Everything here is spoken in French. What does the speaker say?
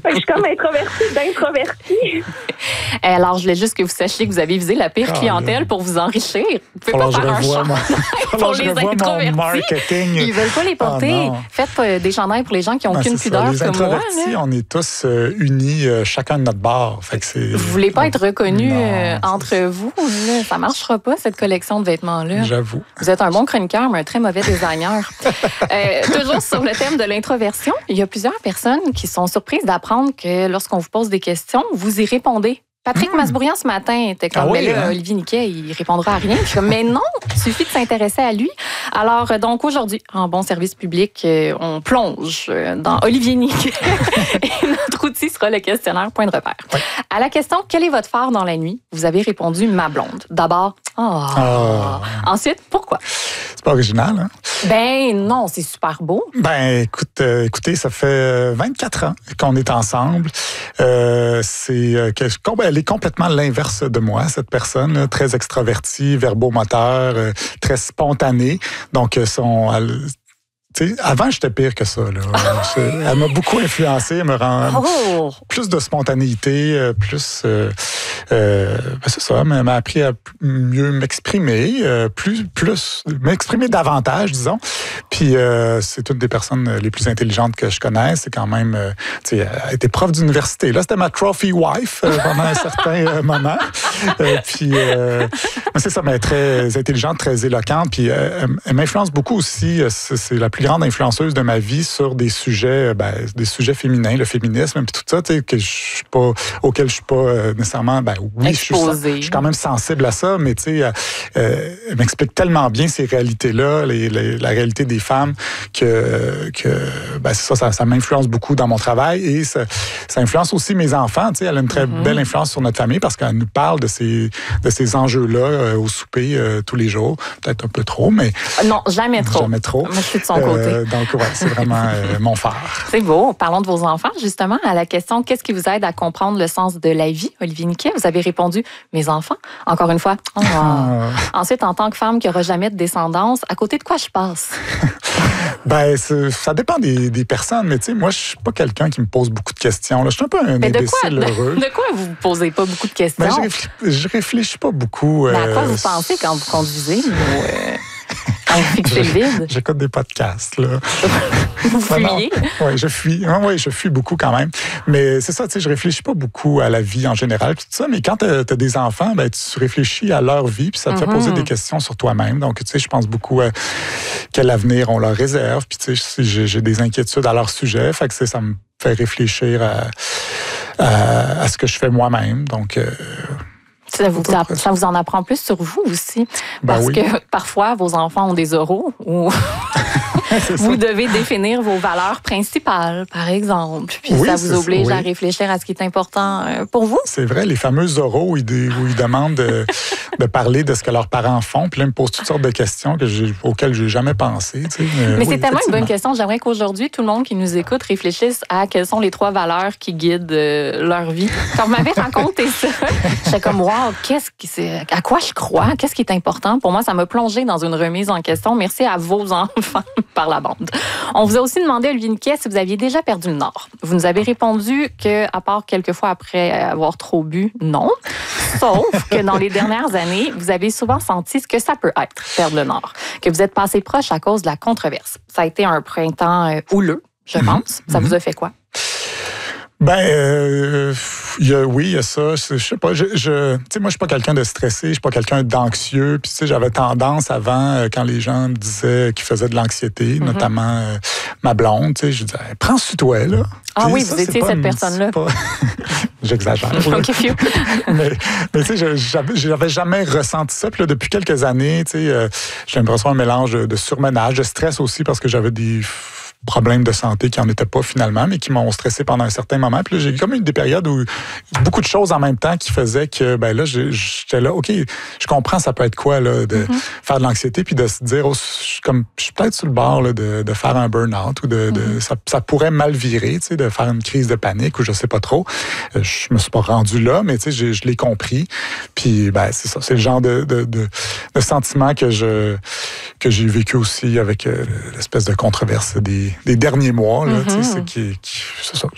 Fait que je suis comme introvertie d'introvertie. Alors, je voulais juste que vous sachiez que vous avez visé la pire clientèle pour vous enrichir. Vous pouvez pas faire un chandail pour les introvertis. Marketing. Ils veulent pas les porter. Faites des chandails pour les gens qui n'ont aucune pudeur les comme moi. Introvertis, on est tous unis, chacun de notre bord. Fait que vous voulez pas être reconnus entre vous. Là. Ça marchera pas, cette collection de vêtements-là. J'avoue. Vous êtes un bon chroniqueur, mais un très mauvais designer. Toujours sur le thème de l'introversion, il y a plusieurs personnes qui sont surprises d'apprendre que lorsqu'on vous pose des questions, vous y répondez. Patrick Masbourian, ce matin, était comme, Olivier Niquet, il répondra à rien. Je suis comme, mais non, il suffit de s'intéresser à lui. Alors, donc, aujourd'hui, en bon service public, on plonge dans Olivier Niquet. Et notre outil sera le questionnaire Point de repère. Oui. À la question, quel est votre phare dans la nuit? Vous avez répondu, ma blonde. D'abord, Ensuite, pourquoi? C'est pas original, hein? Ben non, c'est super beau. Ben écoutez, ça fait 24 ans qu'on est ensemble. Elle est complètement l'inverse de moi, cette personne, là, très extravertie, verbomoteur, très spontanée. Donc, avant, j'étais pire que ça. Là. Elle m'a beaucoup influencé. Elle me rend plus de spontanéité, plus... c'est ça, elle m'a appris à mieux m'exprimer, m'exprimer davantage, disons. Puis c'est une des personnes les plus intelligentes que je connais. C'est quand même... elle a été prof d'université. Là, c'était ma trophy wife pendant un certain moment. Puis c'est ça, mais elle est très intelligente, très éloquente. Puis elle m'influence beaucoup aussi. C'est la plus grande influenceuse de ma vie sur des sujets féminins, le féminisme, puis tout ça, auquel je suis pas nécessairement, oui, je suis quand même sensible à ça, mais elle m'explique tellement bien ces réalités-là, la réalité des femmes, que ça m'influence beaucoup dans mon travail et ça influence aussi mes enfants. Elle a une très belle influence sur notre famille parce qu'elle nous parle de ces enjeux-là au souper tous les jours. Peut-être un peu trop, mais... Non, jamais trop. Jamais trop. Moi, je suis de son côté. Donc, c'est vraiment mon phare. C'est beau. Parlons de vos enfants, justement. À la question, qu'est-ce qui vous aide à comprendre le sens de la vie, Olivier Niquet? Vous avez répondu, mes enfants. Encore une fois. Ensuite, en tant que femme qui n'aura jamais de descendance, à côté de quoi je passe? Ça dépend des personnes, mais moi, je suis pas quelqu'un qui me pose beaucoup de questions. Là. Je suis un peu un imbécile heureux. De quoi vous posez pas beaucoup de questions? Je réfléchis pas beaucoup. À quoi vous pensez quand vous conduisez? Quand vous fixez le vide? J'écoute des podcasts, là. Vous fuyez? Oui, je fuis. Oui, je fuis beaucoup quand même. Mais c'est ça, je réfléchis pas beaucoup à la vie en général, tout ça. Mais quand tu as des enfants, tu réfléchis à leur vie, puis ça te fait poser des questions sur toi-même. Donc, je pense beaucoup à quel avenir on leur réserve. Puis, j'ai des inquiétudes à leur sujet. Fait que ça me fait réfléchir à ce que je fais moi-même. Donc... Ça vous en apprend plus sur vous aussi. Parce que parfois, vos enfants ont des oraux ou vous devez définir vos valeurs principales, par exemple. Puis ça vous oblige à réfléchir à ce qui est important pour vous. C'est vrai, les fameux oraux où ils demandent de parler de ce que leurs parents font. Puis là, ils me posent toutes sortes de questions auxquelles je n'ai jamais pensé. Mais c'est tellement une bonne question. J'aimerais qu'aujourd'hui, tout le monde qui nous écoute réfléchisse à quelles sont les 3 valeurs qui guident leur vie. Quand vous m'avez raconté ça, j'étais comme, wow, à quoi je crois? Qu'est-ce qui est important? Pour moi, ça m'a plongé dans une remise en question. Merci à vos enfants par la bande. On vous a aussi demandé, Olivier Niquet, si vous aviez déjà perdu le nord. Vous nous avez répondu que, à part quelques fois après avoir trop bu, non. Sauf que dans les dernières années, vous avez souvent senti ce que ça peut être, perdre le nord. Que vous êtes passé proche à cause de la controverse. Ça a été un printemps houleux, je pense. Ça vous a fait quoi? Oui, il y a ça. Je sais pas. Moi, je suis pas quelqu'un de stressé. Je suis pas quelqu'un d'anxieux. Puis, j'avais tendance avant, quand les gens me disaient qu'ils faisaient de l'anxiété, notamment ma blonde, je disais, prends sur toi, là. Ah oui, vous étiez cette personne-là. J'exagère. OK, few. mais j'avais jamais ressenti ça. Puis là, depuis quelques années, j'ai l'impression un mélange de surmenage, de stress aussi, parce que j'avais des problèmes de santé qui n'en étaient pas finalement, mais qui m'ont stressé pendant un certain moment. Puis là, j'ai comme eu des périodes où beaucoup de choses en même temps qui faisaient que, là, j'étais là, OK, je comprends ça peut être quoi, là, de faire de l'anxiété, puis de se dire, je suis peut-être sur le bord là, de faire un burn-out, ou ça pourrait mal virer, de faire une crise de panique, ou je sais pas trop. Je me suis pas rendu là, mais je l'ai compris. Puis, c'est ça, c'est le genre de sentiment que j'ai vécu aussi avec l'espèce de controverse des derniers mois. Là, c'est ça.